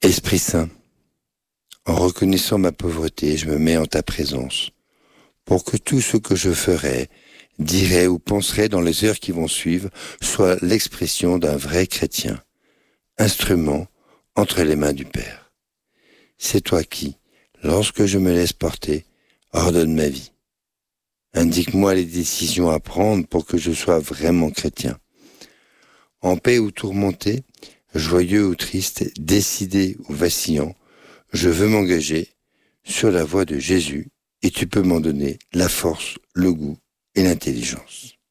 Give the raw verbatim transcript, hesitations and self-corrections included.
Esprit Saint, en reconnaissant ma pauvreté, je me mets en ta présence, pour que tout ce que je ferai, dirai ou penserai dans les heures qui vont suivre soit l'expression d'un vrai chrétien, instrument entre les mains du Père. C'est toi qui, lorsque je me laisse porter, ordonne ma vie. Indique-moi les décisions à prendre pour que je sois vraiment chrétien. En paix ou tourmenté, joyeux ou triste, décidé ou vacillant, je veux m'engager sur la voie de Jésus et tu peux m'en donner la force, le goût et l'intelligence.